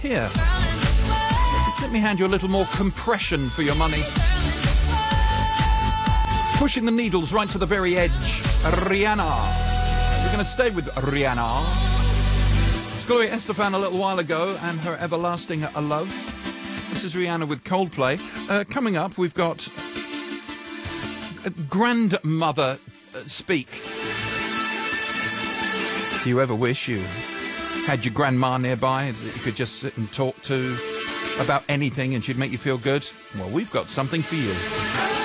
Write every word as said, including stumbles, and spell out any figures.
Here, let me hand you a little more compression for your money. Pushing the needles right to the very edge. Rihanna. We're going to stay with Rihanna. Gloria Estefan a little while ago and her everlasting love. This is Rihanna with Coldplay. Uh, coming up, we've got grandmother speak. Do you ever wish you had your grandma nearby that you could just sit and talk to about anything and she'd make you feel good? Well, we've got something for you.